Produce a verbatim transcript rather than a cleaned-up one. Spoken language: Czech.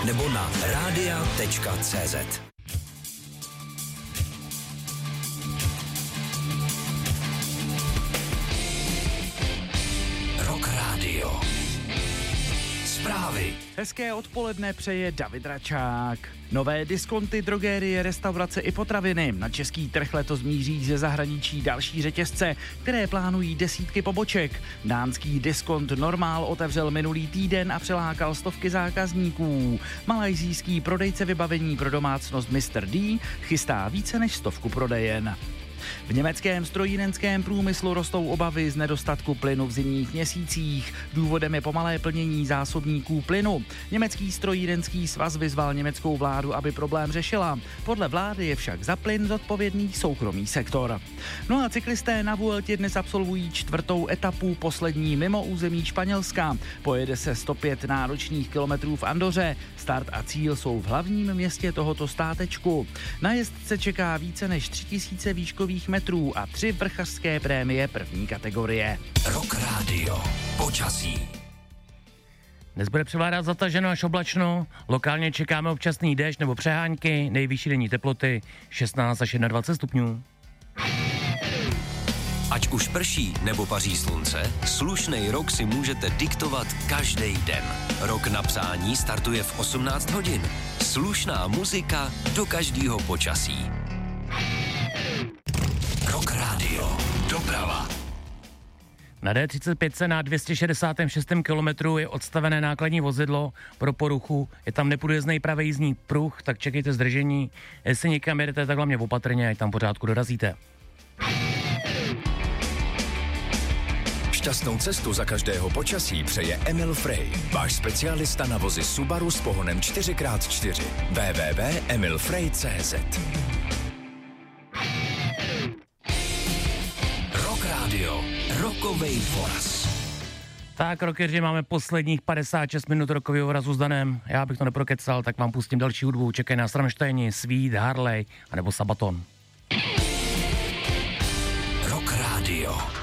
nebo na rádia tečka cé zet. Rock Radio. Zprávy. Hezké odpoledne přeje David Račák. Nové diskonty, drogérie, restaurace i potraviny. Na český trh letos míří ze zahraničí další řetězce, které plánují desítky poboček. Dánský diskont Normal otevřel minulý týden a přilákal stovky zákazníků. Malajzijský prodejce vybavení pro domácnost mister D chystá více než stovku prodejen. V německém strojírenském průmyslu rostou obavy z nedostatku plynu v zimních měsících. Důvodem je pomalé plnění zásobníků plynu. Německý strojírenský svaz vyzval německou vládu, aby problém řešila. Podle vlády je však za plyn zodpovědný soukromý sektor. No a cyklisté na Vueltě dnes absolvují čtvrtou etapu, poslední mimo území Španělska. Pojede se sto pět náročných kilometrů v Andoře. Start a cíl jsou v hlavním městě tohoto státečku. Na jezdce čeká více než tři tisíce výškových metrů a tři vrchařské prémie první kategorie. Rock Radio. Počasí. Dnes bude převládat zataženo až oblačno, lokálně čekáme občasný déšť nebo přehánky, nejvyšší denní teploty šestnáct až dvacet jedna stupňů. Ať už prší nebo paří slunce, slušnej rok si můžete diktovat každý den. Rok na psání startuje v osmnáct hodin. Slušná muzika do každého počasí. Rock Radio. Doprava. Na D třicet pět na dvě stě šedesát šest kilometrů je odstavené nákladní vozidlo pro poruchu. Je tam neprůjezdný pravý jízdní pruh, tak čekejte zdržení. Jestli někam jedete, tak hlavně opatrně, ať tam pořádku dorazíte. Šťastnou cestu za každého počasí přeje Emil Frey, váš specialista na vozy Subaru s pohonem čtyři krát čtyři. w w w tečka emil frey tečka cé zet. Rock Radio. Rokovej voraz. Tak, rockeři, máme posledních padesát šest minut rokového vorazu s Danem. Já bych to neprokecal, tak vám pustím další hudbu. Čekají nás Rammsteini, Sweet, Harley anebo Sabaton. Rock Radio.